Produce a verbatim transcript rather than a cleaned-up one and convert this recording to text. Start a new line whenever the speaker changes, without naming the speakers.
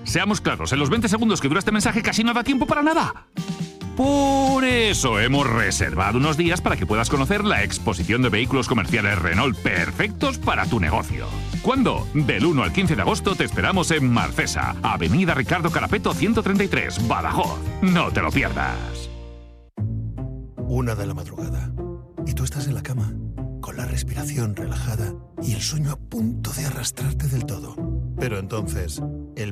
Seamos claros, en los veinte segundos que dura este mensaje casi no da tiempo para nada. Por eso hemos reservado unos días para que puedas conocer la exposición de vehículos comerciales Renault perfectos para tu negocio. ¿Cuándo? Del uno al quince de agosto te esperamos en Marcesa, Avenida Ricardo Carapeto ciento treinta y tres, Badajoz. No te lo pierdas.
Una de la madrugada. Y tú estás en la cama, con la respiración relajada y el sueño a punto de arrastrarte del todo. Pero entonces